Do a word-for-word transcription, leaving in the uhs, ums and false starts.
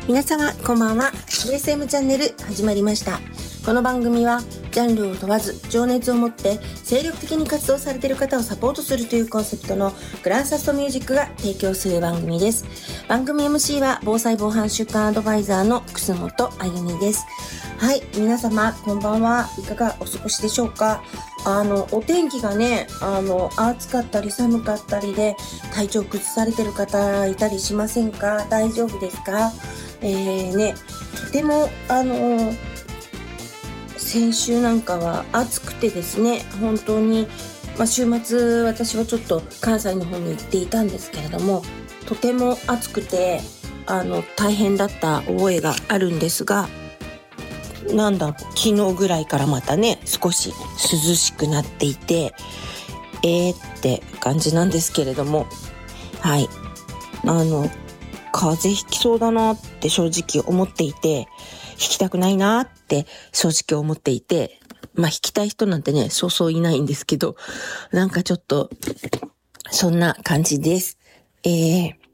皆様こんばんは。 エーエスエム チャンネル始まりました。この番組はジャンルを問わず情熱を持って精力的に活動されている方をサポートするというコンセプトのグランサストミュージックが提供する番組です。番組 エムシー は防災防犯週間アドバイザーの楠本あゆみです。はい、皆様こんばんは。いかがお過ごしでしょうか。あのお天気がね、あの暑かったり寒かったりで体調崩されてる方いたりしませんか？大丈夫ですか？えー、ね、とてもあの先週なんかは暑くてですね、本当に、まあ、週末私はちょっと関西の方に行っていたんですけれども、とても暑くてあの大変だった覚えがあるんですが、なんだ昨日ぐらいからまたね少し涼しくなっていてえーって感じなんですけれども、はい、あの風邪ひきそうだなって正直思っていて、ひきたくないなって正直思っていて、まあひきたい人なんてねそうそういないんですけど、なんかちょっとそんな感じです。えー、